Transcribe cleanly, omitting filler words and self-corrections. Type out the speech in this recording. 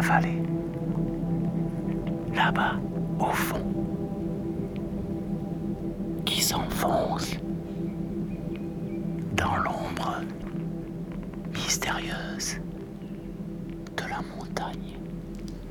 vallée. Là-bas, au fond, qui s'enfonce dans l'ombre mystérieuse de la montagne.